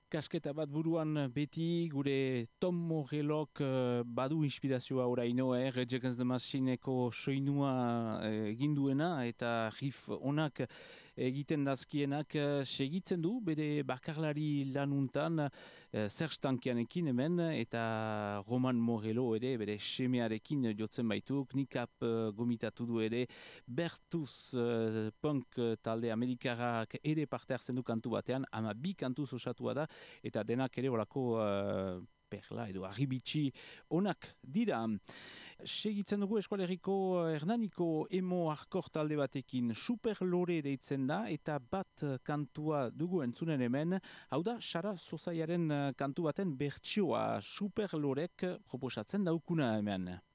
Kasketa bat buruan beti gure Tom Morellok badu inspirazioa oraino, Rage Against the Machineko soinua egin duena eta riff onak egiten dazkienak segitzen du bere bakarlari lanuntan Serge Tankianekin hemen eta Roman Morello ere bere semearekin jotzen baitu, Knikap gomitatu du ere Bertuz punk talde amerikarrak ere parte hartzen du kantu batean, ama bi kantuz osatua da eta denak ere olako perla edo arribitsi onak dira. Segitzen dugu Eskualerriko Hernaniko emo hardcore talde batekin Super Lore deitzen da eta bat kantua dugu entzunen hemen, hau da Sara Zozaiaren kantu baten bertsioa Super Lorek proposatzen daukuna hemen.